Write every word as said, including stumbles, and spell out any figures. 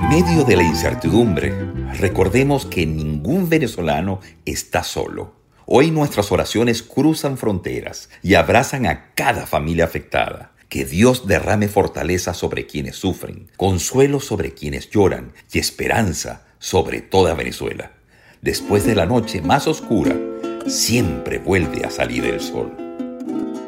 medio de la incertidumbre, recordemos que ningún venezolano está solo. Hoy nuestras oraciones cruzan fronteras y abrazan a cada familia afectada. Que Dios derrame fortaleza sobre quienes sufren, consuelo sobre quienes lloran y esperanza sobre toda Venezuela. Después de la noche más oscura, siempre vuelve a salir el sol.